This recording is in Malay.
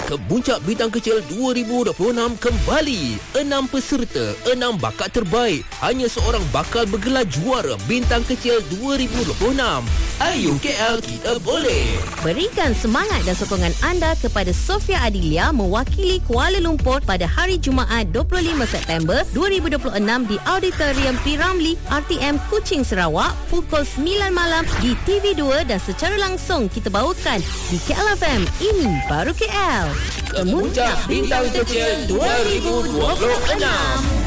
Kemuncak Bintang Kecil 2026 kembali. 6 peserta, 6 bakat terbaik. Hanya seorang bakal bergelar juara Bintang Kecil 2026. Ayo KL, kita boleh. Berikan semangat dan sokongan anda kepada Sofia Adilia mewakili Kuala Lumpur pada hari Jumaat 25 September 2026 di Auditorium P. Ramlee, RTM Kuching, Sarawak pukul 9 malam di TV2 dan secara langsung kita bawakan di KLFM. Ini baru KL. Kemuncak Bintang Kecil 2026.